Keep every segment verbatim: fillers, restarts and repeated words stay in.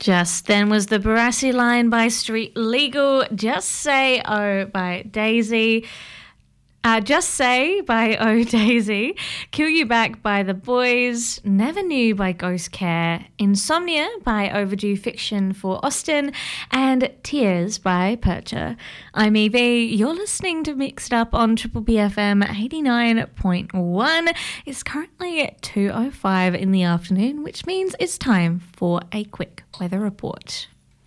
Just then was the Barassi line by Street Legal, Just Say Oh by Daisy. Uh, Just Say by Oh Daisy, Kill You Back by The Boys, Never Knew by Ghost Care, Insomnia by Overdue Fiction for Austin, and Tears by Percher. I'm Evie, you're listening to Mixed Up on Triple B F M eighty-nine point one. It's currently two oh five in the afternoon, which means it's time for a quick weather report.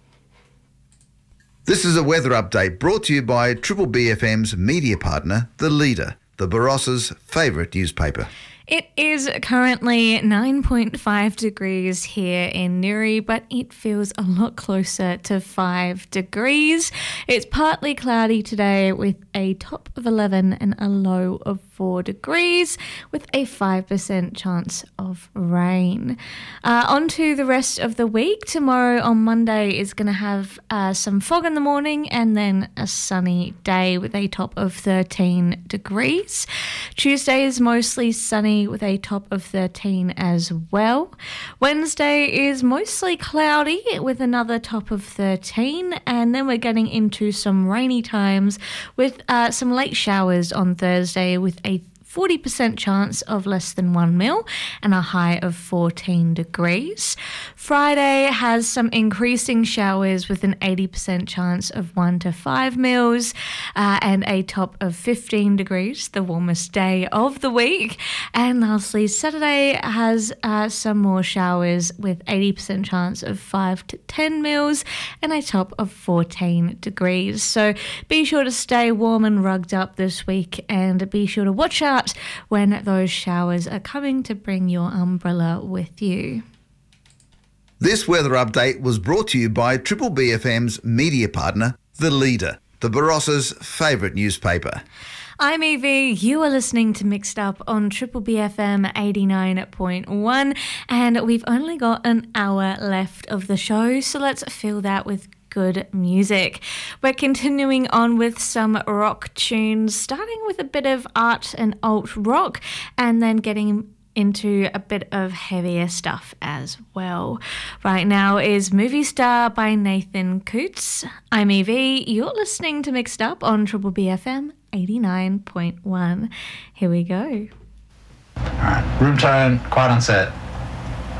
This is a weather update brought to you by Triple B F M's media partner, The Leader, the Barossa's favourite newspaper. It is currently nine point five degrees here in Newry, but it feels a lot closer to five degrees. It's partly cloudy today with a top of eleven and a low of four degrees with a five percent chance of rain. Uh, on to the rest of the week. Tomorrow on Monday is going to have uh, some fog in the morning and then a sunny day with a top of thirteen degrees. Tuesday is mostly sunny with a top of thirteen as well. Wednesday is mostly cloudy with another top of thirteen, and then we're getting into some rainy times with uh, some late showers on Thursday with a forty percent chance of less than one mil and a high of fourteen degrees. Friday has some increasing showers with an eighty percent chance of one to five mils uh, and a top of fifteen degrees, the warmest day of the week. And lastly, Saturday has uh, some more showers with eighty percent chance of five to ten mils and a top of fourteen degrees. So be sure to stay warm and rugged up this week, and be sure to watch out when those showers are coming to bring your umbrella with you. This weather update was brought to you by Triple B F M's media partner, The Leader, the Barossa's favourite newspaper. I'm Evie, you are listening to Mixed Up on Triple B F M eighty-nine point one, and we've only got an hour left of the show, so let's fill that with good music. We're continuing on with some rock tunes, starting with a bit of art and alt rock, and then getting into a bit of heavier stuff as well. Right now is Movie Star by Nathan Coots. I'm Evie, you're listening to Mixed Up on Triple B F M eighty-nine point one. Here we go. Alright, room tone, quiet on set.